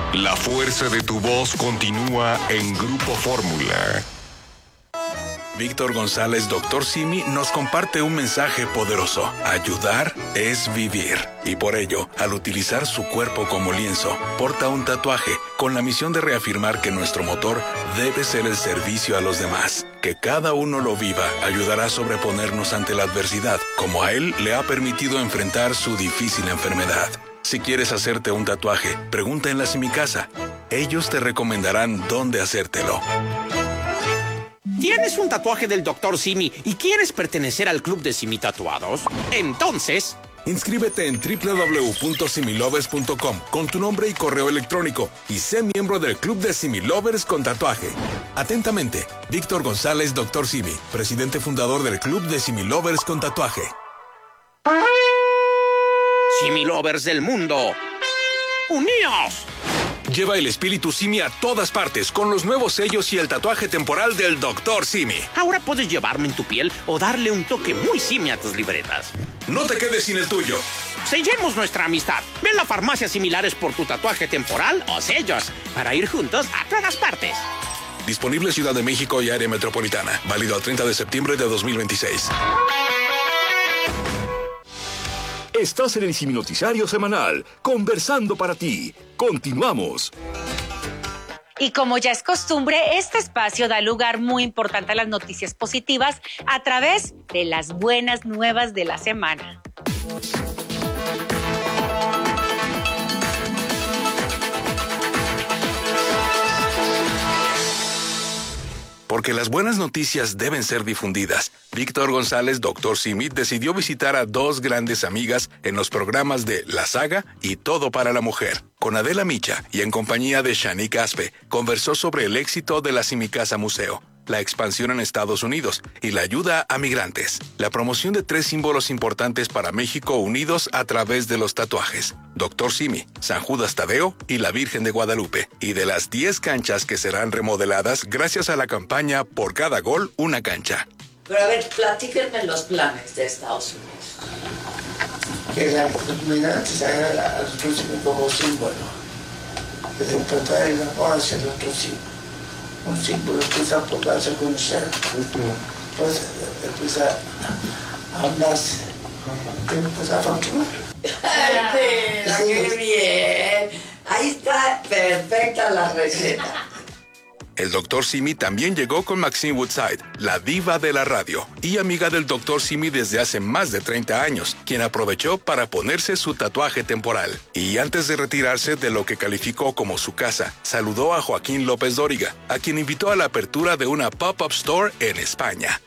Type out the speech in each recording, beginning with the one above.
La fuerza de tu voz continúa en Grupo Fórmula. Víctor González, Dr. Simi, nos comparte un mensaje poderoso. Ayudar es vivir. Y por ello, al utilizar su cuerpo como lienzo, porta un tatuaje con la misión de reafirmar que nuestro motor debe ser el servicio a los demás. Que cada uno lo viva ayudará a sobreponernos ante la adversidad, como a él le ha permitido enfrentar su difícil enfermedad. Si quieres hacerte un tatuaje, pregunta en la Simicasa. Ellos te recomendarán dónde hacértelo. ¿Tienes un tatuaje del Dr. Simi y quieres pertenecer al club de Simi Tatuados? Entonces, inscríbete en www.similovers.com con tu nombre y correo electrónico y sé miembro del club de Similovers con tatuaje. Atentamente, Víctor González, Dr. Simi, presidente fundador del club de Similovers con tatuaje. Simi Lovers del mundo, ¡uníos! Lleva el espíritu Simi a todas partes con los nuevos sellos y el tatuaje temporal del Dr. Simi. Ahora puedes llevarme en tu piel o darle un toque muy Simi a tus libretas. No te quedes sin el tuyo. Sellemos nuestra amistad. Ven a farmacias similares por tu tatuaje temporal o sellos para ir juntos a todas partes. Disponible Ciudad de México y área metropolitana. Válido al 30 de septiembre de 2026. Estás en el Simi Noticiario Semanal, conversando para ti. Continuamos. Y como ya es costumbre, este espacio da lugar muy importante a las noticias positivas a través de las buenas nuevas de la semana. Porque las buenas noticias deben ser difundidas. Víctor González, Dr. Simi, decidió visitar a dos grandes amigas en los programas de La Saga y Todo para la Mujer. Con Adela Micha y en compañía de Shanique Aspe, conversó sobre el éxito de la Simicasa Museo, la expansión en Estados Unidos y la ayuda a migrantes. La promoción de 3 símbolos importantes para México unidos a través de los tatuajes. Dr. Simi, San Judas Tadeo y la Virgen de Guadalupe. Y de las 10 canchas que serán remodeladas gracias a la campaña Por cada gol, una cancha. Pero a ver, platíquenme los planes de Estados Unidos. Que la comunidad se haga al próximo como símbolo. Que se tratar la paz en otro símbolo. Un símbolo que se pueda hacer conocer. Pues empieza a hablarse. Empieza a facturar. ¡Qué bien! Ahí está perfecta la receta. El Dr. Simi también llegó con Maxine Woodside, la diva de la radio, y amiga del Dr. Simi desde hace más de 30 años, quien aprovechó para ponerse su tatuaje temporal. Y antes de retirarse de lo que calificó como su casa, saludó a Joaquín López Dóriga, a quien invitó a la apertura de una pop-up store en España.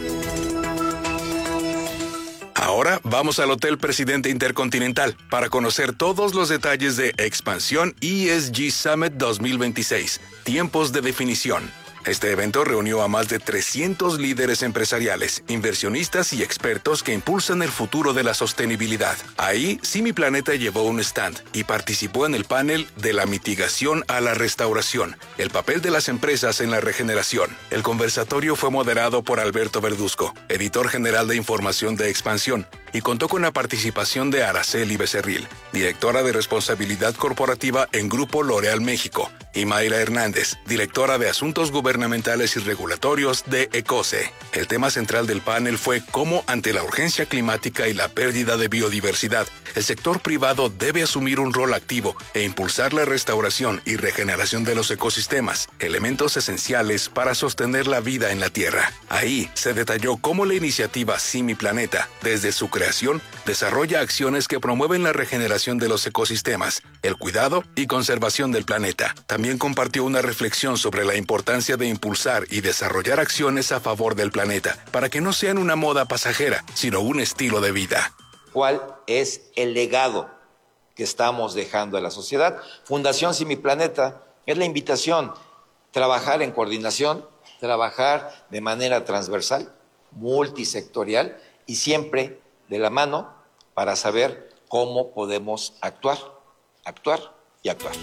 Ahora vamos al Hotel Presidente Intercontinental para conocer todos los detalles de Expansión ESG Summit 2026, Tiempos de Definición. Este evento reunió a más de 300 líderes empresariales, inversionistas y expertos que impulsan el futuro de la sostenibilidad. Ahí, Simi Planeta llevó un stand y participó en el panel de la mitigación a la restauración, el papel de las empresas en la regeneración. El conversatorio fue moderado por Alberto Verduzco, editor general de información de Expansión, y contó con la participación de Araceli Becerril, directora de responsabilidad corporativa en Grupo L'Oréal México, y Mayra Hernández, directora de Asuntos Gubernamentales y Regulatorios de ECOSE. El tema central del panel fue cómo, ante la urgencia climática y la pérdida de biodiversidad, el sector privado debe asumir un rol activo e impulsar la restauración y regeneración de los ecosistemas, elementos esenciales para sostener la vida en la Tierra. Ahí se detalló cómo la iniciativa Simi Planeta, desde su creación, desarrolla acciones que promueven la regeneración de los ecosistemas, el cuidado y conservación del planeta. También compartió una reflexión sobre la importancia de impulsar y desarrollar acciones a favor del planeta, para que no sean una moda pasajera, sino un estilo de vida. ¿Cuál es el legado que estamos dejando a la sociedad? Fundación Simi Planeta es la invitación, trabajar en coordinación, trabajar de manera transversal, multisectorial y siempre de la mano para saber cómo podemos actuar y actuar.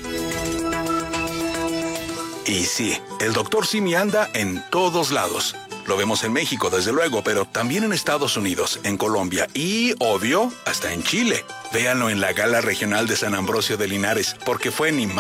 Y sí, el Dr. Simi anda en todos lados. Lo vemos en México, desde luego, pero también en Estados Unidos, en Colombia y, obvio, hasta en Chile. Véanlo en la Gala Regional de San Ambrosio de Linares, porque fue ni más